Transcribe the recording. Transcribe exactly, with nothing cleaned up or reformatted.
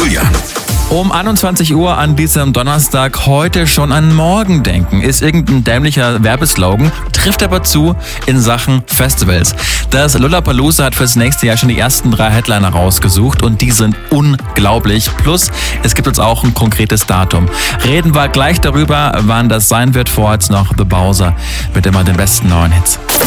Julian. Um einundzwanzig Uhr an diesem Donnerstag heute schon an morgen denken, ist irgendein dämlicher Werbeslogan, trifft aber zu in Sachen Festivals. Das Lollapalooza hat fürs nächste Jahr schon die ersten drei Headliner rausgesucht und die sind unglaublich. Plus, es gibt jetzt auch ein konkretes Datum. Reden wir gleich darüber, wann das sein wird. Vorher jetzt noch The Bowser mit immer den besten neuen Hits.